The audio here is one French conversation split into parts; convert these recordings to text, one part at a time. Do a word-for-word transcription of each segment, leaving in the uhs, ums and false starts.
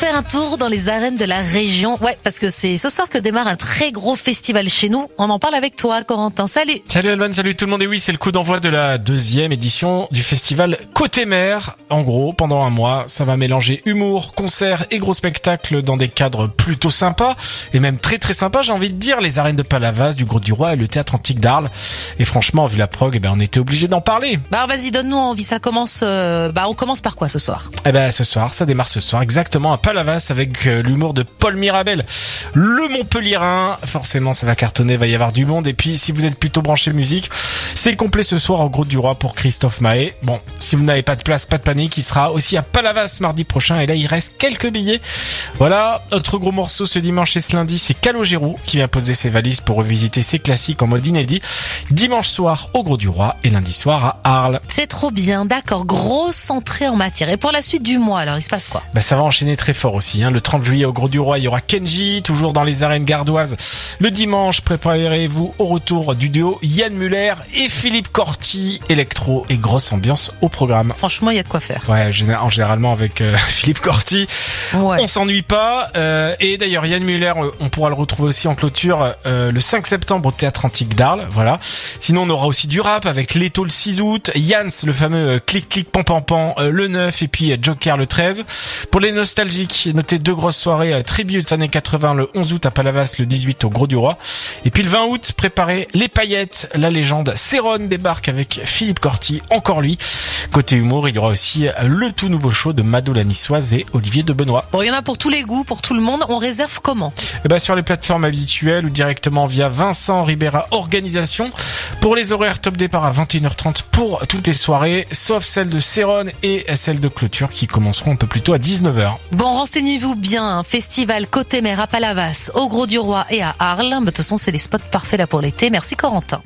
faire un tour dans les arènes de la région. Ouais, parce que c'est ce soir que démarre un très gros festival chez nous. On en parle avec toi, Corentin. Salut. Salut Alban, salut tout le monde. Et oui, c'est le coup d'envoi de la deuxième édition du festival Côté Mer. En gros, pendant un mois, ça va mélanger humour, concerts et gros spectacles dans des cadres plutôt sympas. Et même très très sympas, j'ai envie de dire. Les arènes de Palavas, du Grau du Roi et le théâtre antique d'Arles. Et franchement, vu la prog, eh ben, on était obligé d'en parler. Bah, vas-y, donne-nous envie. Ça commence, euh, bah, on commence par quoi ce soir? Eh ben, ce soir, ça démarre ce soir, exactement à Palavas avec euh, l'humour de Paul Mirabel. Le Montpellierin, forcément, ça va cartonner, va y avoir du monde. Et puis, si vous êtes plutôt branché musique, c'est complet ce soir au Grau du Roi pour Christophe Mahé. Bon, si vous n'avez pas de place, pas de panique, il sera aussi à Palavas mardi prochain. Et là, il reste quelques billets. Voilà, autre gros morceau ce dimanche et ce lundi, c'est Calogero qui vient poser ses valises pour revisiter ses classiques en mode inédit. Dimanche soir au Grau du Roi et lundi soir à Arles. C'est trop bien, d'accord. Grosse entrée en matière. Et pour la suite du mois, alors, il se passe quoi? Bah, ça va enchaîner très fort aussi, hein. Le trente juillet au Grau du Roi, il y aura Kenji, toujours dans les arènes gardoises. Le dimanche, préparez-vous au retour du duo Yann Muller et Philippe Corti. Électro et grosse ambiance au programme. Franchement, il y a de quoi faire. Ouais, en généralement avec euh, Philippe Corti, ouais. On s'ennuie pas. Euh, et d'ailleurs, Yann Muller, on pourra le retrouver aussi en clôture euh, le cinq septembre au théâtre antique d'Arles. Voilà. Sinon, on aura aussi du rap avec Leto le six août, Yans le fameux euh, clic clic pan pan pan euh, le neuf et puis euh, Joker le treize. Pour les nostalgiques, notez deux grosses soirées euh, tribute années quatre-vingts le onze août à Palavas, le dix-huit au Grau du Roi. Et puis le vingt août, préparez les paillettes. La légende Céron débarque avec Philippe Corti, encore lui. Côté humour, il y aura aussi le tout nouveau show de Mado la Niçoise et Olivier de Benoît. Bon, il y en a pour tous les goûts, pour tout le monde. On réserve comment? Eh ben, sur les plateformes habituelles ou directement via Vincent Ribera Organisation. Pour les horaires, top départ à vingt et une heures trente pour toutes les soirées, sauf celles de Céron et celles de clôture qui commenceront un peu plus tôt à dix-neuf heures. Bon, renseignez-vous bien. Festival Côté Mer à Palavas, au Grau du Roi et à Arles. De toute façon, c'est les spots parfaits là pour l'été. Merci Corentin.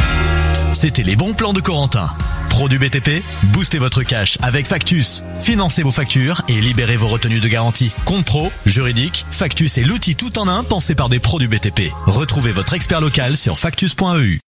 C'était les bons plans de Corentin. Pro du B T P, boostez votre cash avec Factus. Financez vos factures et libérez vos retenues de garantie. Compte pro, juridique, Factus est l'outil tout en un pensé par des pros du B T P. Retrouvez votre expert local sur factus point e u.